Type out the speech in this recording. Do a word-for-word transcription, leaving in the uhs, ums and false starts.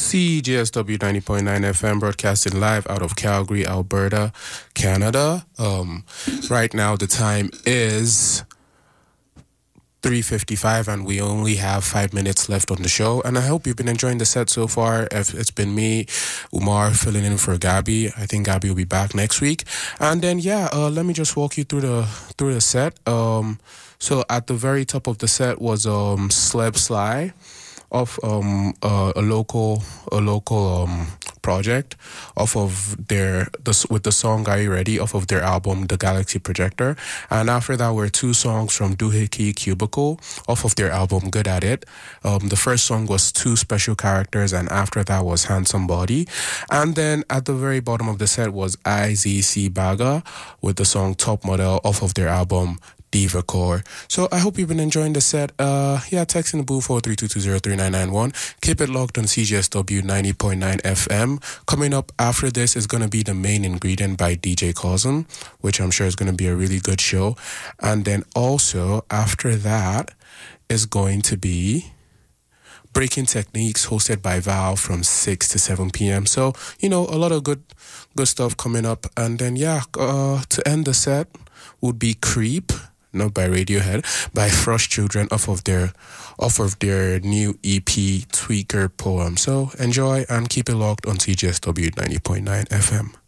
C J S W ninety point nine F M, broadcasting live out of Calgary, Alberta, Canada. Um, right now the time is three fifty-five and we only have five minutes left on the show. And I hope you've been enjoying the set so far. If it's been me, Umar, filling in for Gabby. I think Gabby will be back next week. And then, yeah, uh, let me just walk you through the through the set. Um, so at the very top of the set was um Sleb Sly of um uh, a local a local um project off of their the, with the song Are You Ready off of their album The Galaxy Projector. And after that were two songs from Doohickey Cubicle off of their album Good At It. Um, the first song was Two Special Characters, and after that was Handsome Body. And then at the very bottom of the set was I Z C Baga with the song Top Model off of their album Diva Core. So I hope you've been enjoying the set. Uh, yeah, text in the booth four three two two zero three nine nine one. Keep it locked on C G S W ninety point nine F M. Coming up after this is going to be The Main Ingredient by D J Cousin, which I'm sure is going to be a really good show. And then also after that is going to be Breaking Techniques hosted by Val from six to seven p.m. So, you know, a lot of good good stuff coming up. And then, yeah, uh, to end the set would be Creep, not by Radiohead, by Frost Children off of their off of their new E P Tweaker Poem. So enjoy and keep it locked on C G S W ninety point nine F M.